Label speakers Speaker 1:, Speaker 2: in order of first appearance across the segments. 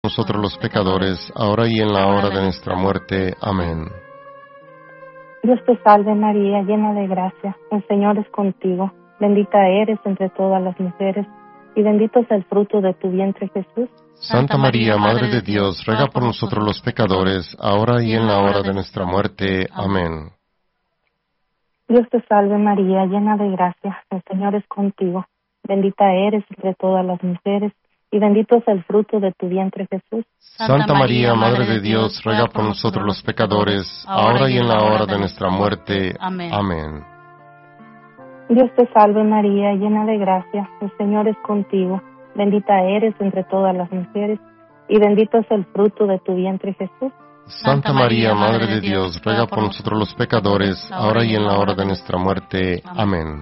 Speaker 1: nosotros los pecadores, ahora y en la hora de nuestra muerte. Amén.
Speaker 2: Dios te salve María, llena de gracia, el Señor es contigo. Bendita eres entre todas las mujeres, y bendito es el fruto de tu vientre Jesús.
Speaker 1: Santa María, Madre de Dios, ruega por nosotros los pecadores, ahora y en la hora de nuestra muerte. Amén.
Speaker 2: Dios te salve María, llena de gracia, el Señor es contigo. Bendita eres entre todas las mujeres, y bendito es el fruto de tu vientre Jesús.
Speaker 1: Santa María, Madre de Dios, ruega por nosotros los pecadores, ahora y en la hora de nuestra muerte. Amén.
Speaker 2: Dios te salve María, llena de gracia, el Señor es contigo. Bendita eres entre todas las mujeres, y bendito es el fruto de tu vientre Jesús.
Speaker 1: Santa María, Madre de Dios, ruega por nosotros los pecadores, ahora y en la hora de nuestra muerte. Amén.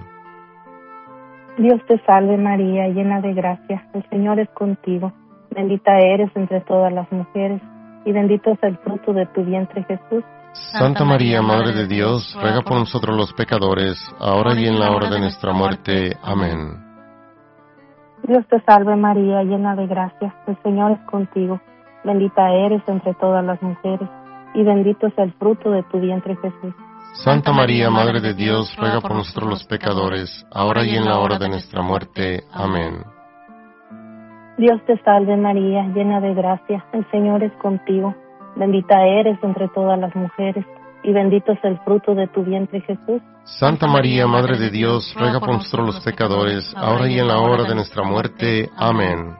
Speaker 2: Dios te salve María, llena de gracia, el Señor es contigo. Bendita eres entre todas las mujeres, y bendito es el fruto de tu vientre Jesús.
Speaker 1: Santa María, Madre de Dios, ruega por nosotros los pecadores, ahora y en la hora de nuestra muerte. Amén.
Speaker 2: Dios te salve María, llena de gracia, el Señor es contigo. Bendita eres entre todas las mujeres, y bendito es el fruto de tu vientre Jesús.
Speaker 1: Santa María, Madre de Dios, ruega por nosotros los pecadores, ahora y en la hora de nuestra muerte. Amén.
Speaker 2: Dios te salve María, llena de gracia, el Señor es contigo. Bendita eres entre todas las mujeres, y bendito es el fruto de tu vientre Jesús.
Speaker 1: Santa María, Madre de Dios, ruega por nosotros los pecadores, ahora y en la hora de nuestra muerte. Amén.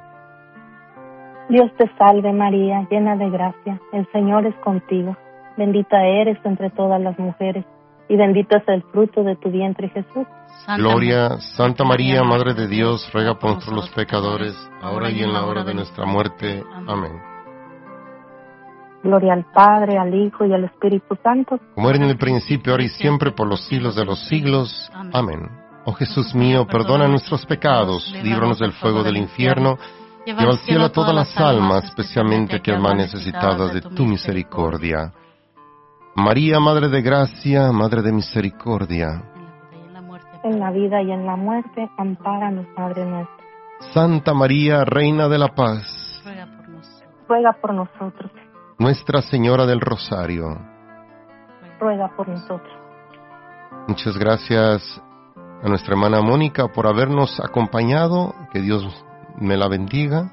Speaker 2: Dios te salve María, llena de gracia, el Señor es contigo. Bendita eres entre todas las mujeres, y bendito es el fruto de tu vientre Jesús.
Speaker 1: Gloria, Santa María, Madre de Dios, ruega por nosotros los pecadores, ahora y en la hora de nuestra muerte. Amén.
Speaker 2: Gloria al Padre, al Hijo y al Espíritu Santo,
Speaker 1: como era en el principio, ahora y siempre, por los siglos de los siglos. Amén. Oh Jesús mío, perdona nuestros pecados, líbranos del fuego del infierno, lleva al cielo a todas las almas, especialmente a aquellas más necesitadas de tu misericordia. María, Madre de Gracia, Madre de Misericordia,
Speaker 2: en la vida y en la muerte, ampáranos, Madre nuestra.
Speaker 1: Santa María, Reina de la Paz,
Speaker 2: ruega por nosotros.
Speaker 1: Nuestra Señora del Rosario,
Speaker 2: ruega por nosotros.
Speaker 1: Muchas gracias a nuestra hermana Mónica por habernos acompañado. Que Dios me la bendiga.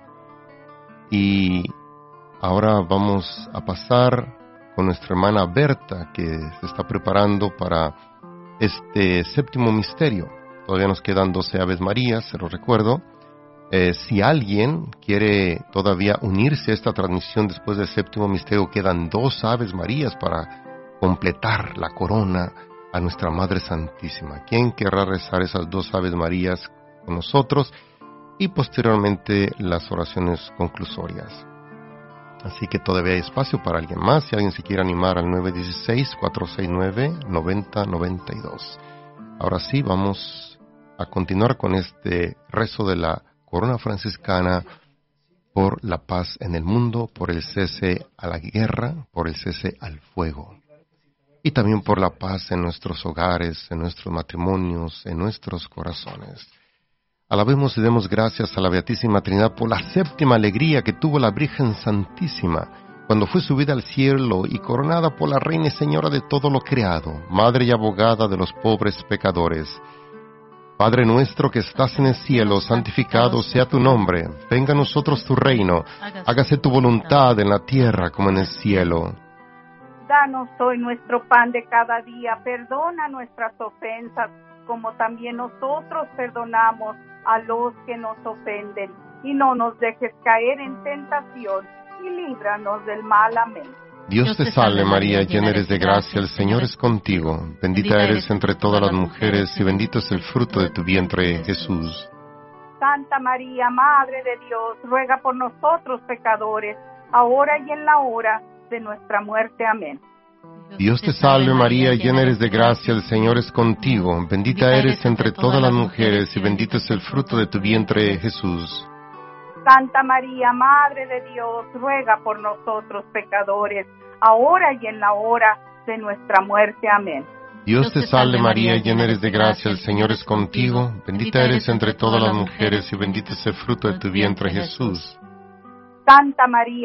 Speaker 1: Y ahora vamos a pasar con nuestra hermana Berta, que se está preparando para este séptimo misterio. Todavía nos quedan 12 Aves Marías, se lo recuerdo. Si alguien quiere todavía unirse a esta transmisión después del séptimo misterio, quedan 2 Aves Marías para completar la corona a nuestra Madre Santísima. ¿Quién querrá rezar esas 2 Aves Marías con nosotros? Y posteriormente las oraciones conclusorias. Así que todavía hay espacio para alguien más. Si alguien se quiere animar al 916-469-9092. Ahora sí, vamos a continuar con este rezo de la Corona Franciscana por la paz en el mundo, por el cese a la guerra, por el cese al fuego. Y también por la paz en nuestros hogares, en nuestros matrimonios, en nuestros corazones. Alabemos y demos gracias a la Beatísima Trinidad por la séptima alegría que tuvo la Virgen Santísima cuando fue subida al cielo y coronada por la Reina y Señora de todo lo creado, Madre y abogada de los pobres pecadores. Padre nuestro que estás en el cielo, santificado sea tu nombre. Venga a nosotros tu reino. Hágase tu voluntad en la tierra como en el cielo.
Speaker 3: Danos hoy nuestro pan de cada día. Perdona nuestras ofensas, como también nosotros perdonamos a los que nos ofenden. Y no nos dejes caer en tentación, y líbranos del mal. Amén.
Speaker 1: Dios te salve María, llena eres de gracia, el Señor es contigo. Bendita eres entre todas las mujeres, y bendito es el fruto de tu vientre, Jesús.
Speaker 3: Santa María, Madre de Dios, ruega por nosotros pecadores, ahora y en la hora de nuestra muerte. Amén.
Speaker 1: Dios te salve María, llena eres de gracia, el Señor es contigo. Bendita eres entre todas las mujeres, y bendito es el fruto de tu vientre, Jesús.
Speaker 3: Santa María, Madre de Dios, ruega por nosotros pecadores, ahora y en la hora de nuestra muerte. Amén.
Speaker 1: Dios te salve María, llena eres de gracia, el Señor es contigo. Bendita eres entre todas las mujeres, y bendito es el fruto de tu vientre, Jesús.
Speaker 3: Santa María,